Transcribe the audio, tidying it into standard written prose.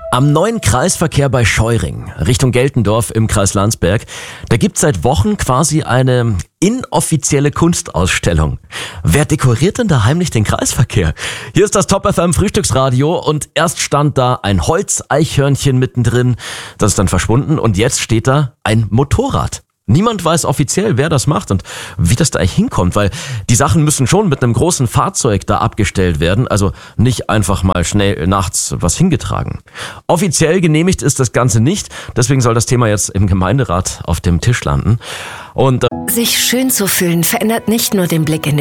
Am neuen Kreisverkehr bei Scheuring, Richtung Geltendorf im Kreis Landsberg, da gibt's seit Wochen quasi eine inoffizielle Kunstausstellung. Wer dekoriert denn da heimlich den Kreisverkehr? Hier ist das Top FM Frühstücksradio und erst stand da ein Holzeichhörnchen mittendrin, das ist dann verschwunden und jetzt steht da ein Motorrad. Niemand weiß offiziell, wer das macht und wie das da eigentlich hinkommt, weil die Sachen müssen schon mit einem großen Fahrzeug da abgestellt werden, also nicht einfach mal schnell nachts was hingetragen. Offiziell genehmigt ist das Ganze nicht, deswegen soll das Thema jetzt im Gemeinderat auf dem Tisch landen. Und Sich schön zu fühlen verändert nicht nur den Blick in